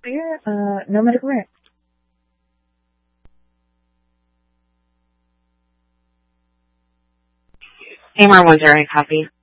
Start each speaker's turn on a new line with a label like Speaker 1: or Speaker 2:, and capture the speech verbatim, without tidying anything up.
Speaker 1: clear. Uh, no medical rent.
Speaker 2: Amar, was there a copy?